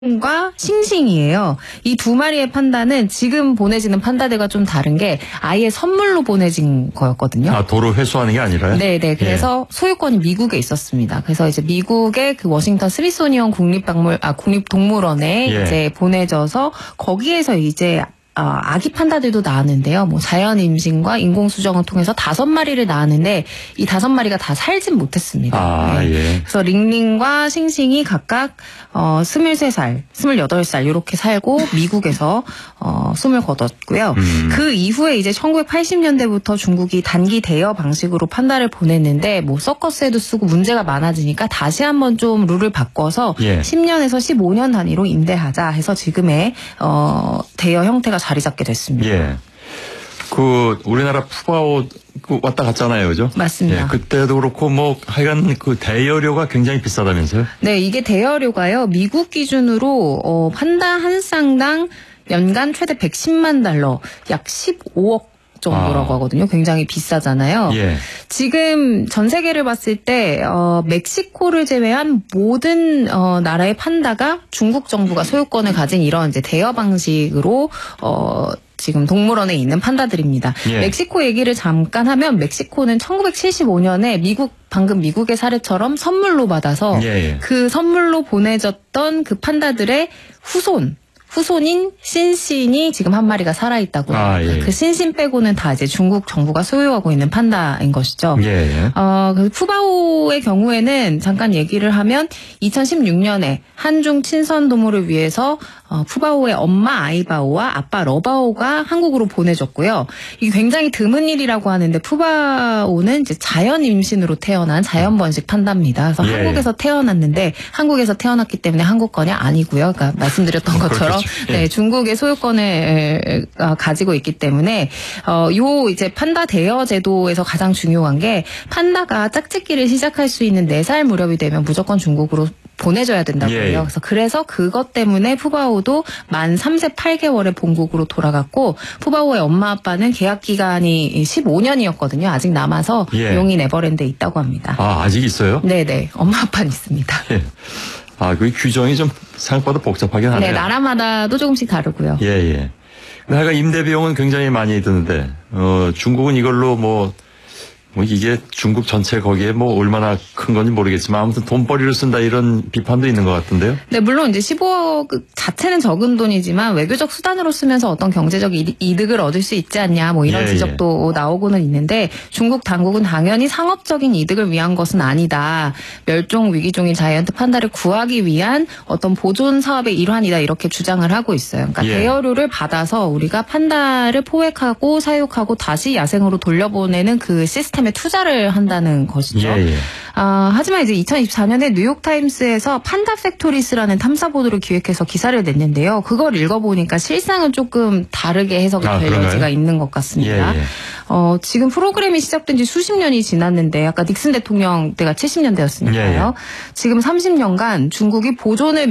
과 싱싱이에요. 이 두 마리의 판다는 지금 보내지는 판다들과 좀 다른 게 아예 선물로 보내진 거였거든요. 아, 도로 회수하는 게 아니라요? 네네. 그래서 소유권이 미국에 있었습니다. 그래서 이제 미국의 그 워싱턴 스미소니언 국립동물원에 이제 보내져서 거기에서 이제 아기 판다들도 낳았는데요. 뭐 자연 임신과 인공 수정을 통해서 5마리를 낳았는데 이 5마리가 다 살진 못했습니다. 아, 예. 그래서 링링과 싱싱이 각각 23살, 28살 이렇게 살고 미국에서 숨을 거뒀고요. 그 이후에 이제 1980년대부터 중국이 단기 대여 방식으로 판다를 보냈는데 뭐 서커스에도 쓰고 문제가 많아지니까 다시 한번 좀 룰을 바꿔서 10년에서 15년 단위로 임대하자 해서 지금의 대여 형태가 자리 잡게 됐습니다. 예. 그 우리나라 푸바오 왔다 갔잖아요, 그죠? 맞습니다. 예, 그때도 그렇고 뭐 하여간 그 대여료가 굉장히 비싸다면서요? 네, 이게 대여료가요. 미국 기준으로 판다 한 쌍당 연간 최대 110만 달러, 약 15억 정도라고 하거든요. 굉장히 비싸잖아요. 예. 지금 전 세계를 봤을 때 멕시코를 제외한 모든 나라의 판다가 중국 정부가 소유권을 가진 이런 이제 대여 방식으로 지금 동물원에 있는 판다들입니다. 멕시코 얘기를 잠깐 하면 멕시코는 1975년에 방금 미국의 사례처럼 선물로 받아서 그 선물로 보내졌던 그 판다들의 후손인 신신이 지금 한 마리가 살아있다고 합니다. 그 신신 빼고는 다 이제 중국 정부가 소유하고 있는 판다인 것이죠. 그 푸바오의 경우에는 잠깐 얘기를 하면 2016년에 한중 친선 도모를 위해서 푸바오의 엄마 아이바오와 아빠 러바오가 한국으로 보내졌고요. 이게 굉장히 드문 일이라고 하는데 푸바오는 이제 자연 임신으로 태어난 자연 번식 판다입니다. 그래서 한국에서 태어났는데 한국에서 태어났기 때문에 한국 거냐 아니고요. 그러니까 말씀드렸던 것처럼 네, 중국의 소유권을 가지고 있기 때문에 요 이제 판다 대여 제도에서 가장 중요한 게 판다가 짝짓기를 시작할 수 있는 4살 무렵이 되면 무조건 중국으로 보내줘야 된다고 해요. 그래서 그것 때문에 푸바오도 만 3세 8개월에 본국으로 돌아갔고 푸바오의 엄마 아빠는 계약 기간이 15년이었거든요. 아직 남아서 용인 에버랜드에 있다고 합니다. 아, 아직 있어요? 네네. 엄마 아빠는 있습니다. 아, 그 규정이 좀 생각보다 복잡하긴 하네요. 네, 나라마다도 조금씩 다르고요. 근데 하여간 임대 비용은 굉장히 많이 드는데 중국은 이걸로 뭐 이게 중국 전체 거기에 뭐 얼마나 큰 건지 모르겠지만 아무튼 돈벌이를 쓴다 이런 비판도 있는 것 같은데요. 네, 물론 이제 15억 자체는 적은 돈이지만 외교적 수단으로 쓰면서 어떤 경제적 이득을 얻을 수 있지 않냐 뭐 이런 지적도 나오고는 있는데 중국 당국은 당연히 상업적인 이득을 위한 것은 아니다. 멸종 위기종인 자이언트 판다를 구하기 위한 어떤 보존 사업의 일환이다 이렇게 주장을 하고 있어요. 그러니까 대여료를 받아서 우리가 판다를 포획하고 사육하고 다시 야생으로 돌려보내는 그 시스템 에 투자를 한다는 것이죠. 하지만 이제 2024년에 뉴욕타임스에서 판다 팩토리스라는 탐사 보도를 기획해서 기사를 냈는데요. 그걸 읽어보니까 실상은 조금 다르게 해석이 될 여지가 있는 것 같습니다. 지금 프로그램이 시작된 지 수십 년이 지났는데 아까 닉슨 대통령 때가 70년대였으니까요. 지금 30년간 중국이 보존의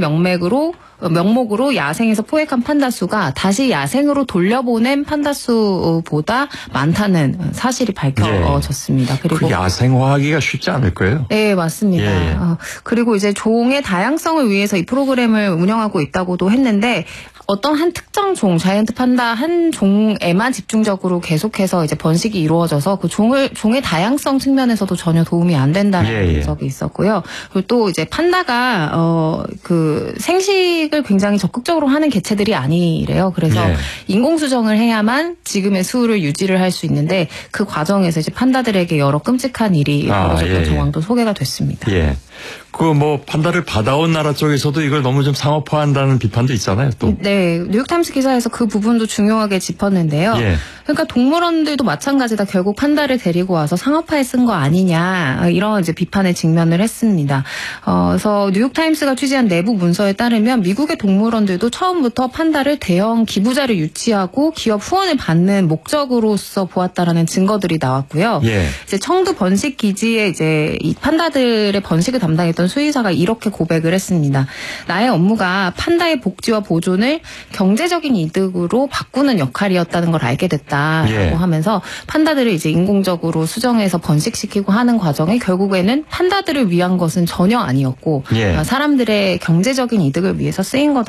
명목으로 야생에서 포획한 판다 수가 다시 야생으로 돌려보낸 판다 수보다 많다는 사실이 밝혀졌습니다. 그리고 그 야생화하기가 쉽지 않을 거예요. 네, 맞습니다. 그리고 이제 종의 다양성을 위해서 이 프로그램을 운영하고 있다고도 했는데 어떤 한 특정 종, 자이언트 판다 한 종에만 집중적으로 계속해서 이제 번식이 이루어져서 그 종의 다양성 측면에서도 전혀 도움이 안 된다는 분석이 있었고요. 그리고 또 이제 판다가 그 생식을 굉장히 적극적으로 하는 개체들이 아니래요. 그래서 인공수정을 해야만 지금의 수를 유지를 할 수 있는데 그 과정에서 이제 판다들에게 여러 끔찍한 일이 벌어졌던 정황도 소개가 됐습니다. 그 뭐 판다를 받아온 나라 쪽에서도 이걸 너무 좀 상업화한다는 비판도 있잖아요, 또. 네, 뉴욕타임스 기사에서 그 부분도 중요하게 짚었는데요. 그러니까 동물원들도 마찬가지다. 결국 판다를 데리고 와서 상업화에 쓴 거 아니냐 이런 이제 비판에 직면을 했습니다. 그래서 뉴욕타임스가 취재한 내부 문서에 따르면 미국의 동물원들도 처음부터 판다를 대형 기부자를 유치하고 기업 후원을 받는 목적으로서 보았다라는 증거들이 나왔고요. 이제 청두 번식 기지에 이제 이 판다들의 번식을 담당했던 수의사가 이렇게 고백을 했습니다. 나의 업무가 판다의 복지와 보존을 경제적인 이득으로 바꾸는 역할이었다는 걸 알게 됐다라고 예. 하면서 판다들을 이제 인공적으로 수정해서 번식시키고 하는 과정이 결국에는 판다들을 위한 것은 전혀 아니었고 예. 사람들의 경제적인 이득을 위해서 쓰인 거다.